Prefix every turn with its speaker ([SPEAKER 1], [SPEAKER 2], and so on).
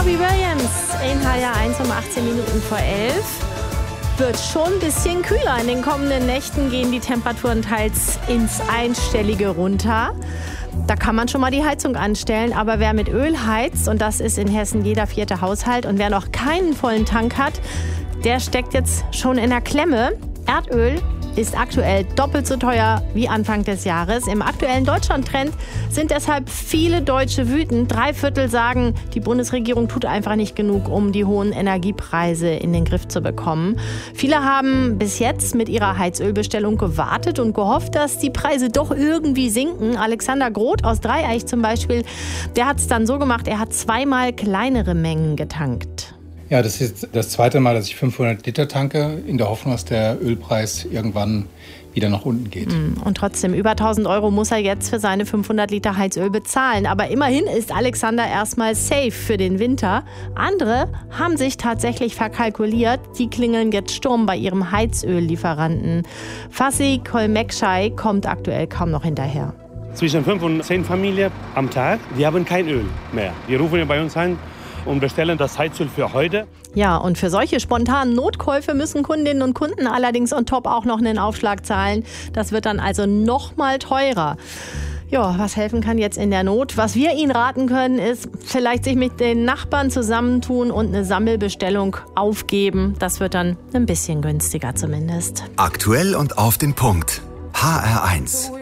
[SPEAKER 1] Robbie Williams in HR1 um 18 Minuten vor 11. Wird schon ein bisschen kühler. In den kommenden Nächten gehen die Temperaturen teils ins Einstellige runter. Da kann man schon mal die Heizung anstellen. Aber wer mit Öl heizt, und das ist in Hessen jeder 4. Haushalt, und wer noch keinen vollen Tank hat, der steckt jetzt schon in der Klemme. Erdöl ist aktuell doppelt so teuer wie Anfang des Jahres. Im aktuellen Deutschland-Trend sind deshalb viele Deutsche wütend. 3/4 sagen, die Bundesregierung tut einfach nicht genug, um die hohen Energiepreise in den Griff zu bekommen. Viele haben bis jetzt mit ihrer Heizölbestellung gewartet und gehofft, dass die Preise doch irgendwie sinken. Alexander Groth aus Dreieich zum Beispiel, der hat es dann so gemacht, er hat 2-mal kleinere Mengen getankt.
[SPEAKER 2] Ja, das ist das zweite Mal, dass ich 500 Liter tanke, in der Hoffnung, dass der Ölpreis irgendwann wieder nach unten geht.
[SPEAKER 1] Und trotzdem, über 1.000 € muss er jetzt für seine 500 Liter Heizöl bezahlen. Aber immerhin ist Alexander erstmal safe für den Winter. Andere haben sich tatsächlich verkalkuliert. Die klingeln jetzt Sturm bei ihrem Heizöllieferanten. Fassi Kolmekschai kommt aktuell kaum noch hinterher.
[SPEAKER 3] Zwischen 5 und 10 Familien am Tag, die haben kein Öl mehr. Die rufen bei uns an und bestellen das Heizöl für heute.
[SPEAKER 1] Ja, und für solche spontanen Notkäufe müssen Kundinnen und Kunden allerdings on top auch noch einen Aufschlag zahlen. Das wird dann also noch mal teurer. Ja, was helfen kann jetzt in der Not? Was wir Ihnen raten können, ist vielleicht sich mit den Nachbarn zusammentun und eine Sammelbestellung aufgeben. Das wird dann ein bisschen günstiger zumindest.
[SPEAKER 4] Aktuell und auf den Punkt. HR1.